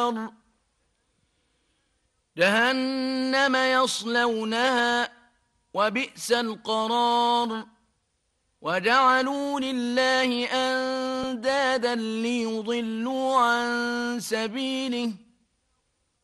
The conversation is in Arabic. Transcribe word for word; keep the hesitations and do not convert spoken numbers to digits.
جهنم يصلونها وبئس القرار وجعلوا لله أندادا ليضلوا عن سبيله